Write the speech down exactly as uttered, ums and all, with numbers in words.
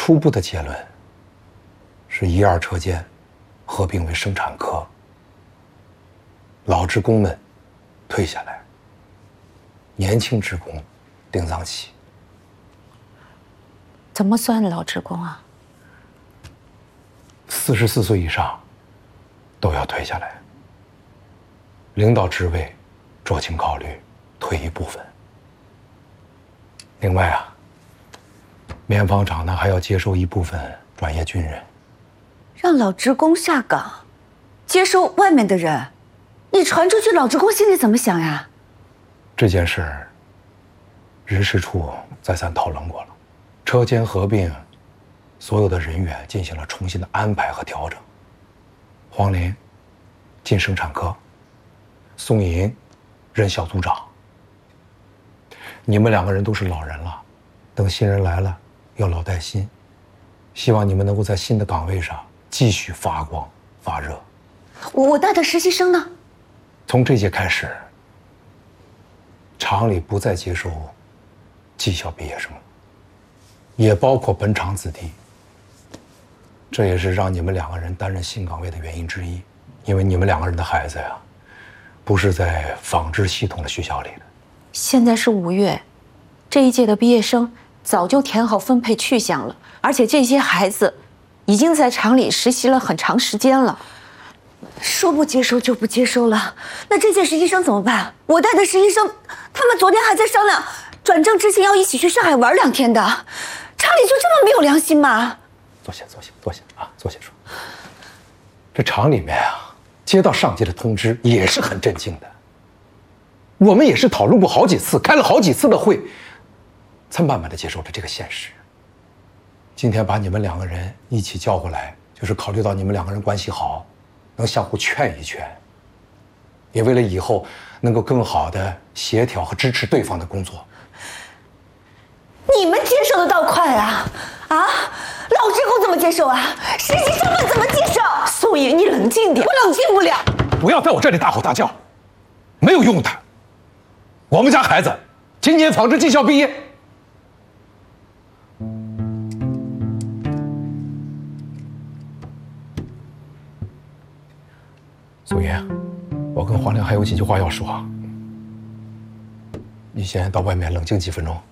初步的结论是一二车间合并为生产科，老职工们退下来，年轻职工定脏起。 怎么算老职工啊？ 四十四岁以上都要退下来。领导职位酌情考虑退一部分。另外啊，棉纺厂呢还要接收一部分专业军人。 让老职工下岗，接收外面的人，你传出去，老职工心里怎么想呀？ 这件事，人事处再三讨论过了，车间合并，所有的人员进行了重新的安排和调整。黄林进生产科，宋银任小组长。你们两个人都是老人了，等新人来了要老带新，希望你们能够在新的岗位上继续发光发热。 我带的实习生呢？ 从这届开始，厂里不再接收技校毕业生，也包括本厂子弟。这也是让你们两个人担任新岗位的原因之一，因为你们两个人的孩子呀，不是在纺织系统的学校里的。 现在是五月，这一届的毕业生早就填好分配去向了，而且这些孩子已经在厂里实习了很长时间了。 说不接收就不接收了，那这届实习生怎么办？我带的实习生，他们昨天还在商量转正之前要一起去上海玩两天的，厂里就这么没有良心吗？ 坐下，坐下，坐下啊，坐下说。这厂里面啊，接到上级的通知也是很震惊的。我们也是讨论过好几次，开了好几次的会，才慢慢的接受了这个现实。今天把你们两个人一起叫过来，就是考虑到你们两个人关系好，能相互劝一劝，也为了以后能够更好的协调和支持对方的工作。 你们接受得到快啊？啊，老职工怎么接受啊？实习生们怎么接受？ 宋爷，你冷静点。 我冷静不了。 不要在我这里大吼大叫，没有用的。我们家孩子今年纺织技校毕业。宋爷，我跟黄亮还有几句话要说，你先到外面冷静几分钟。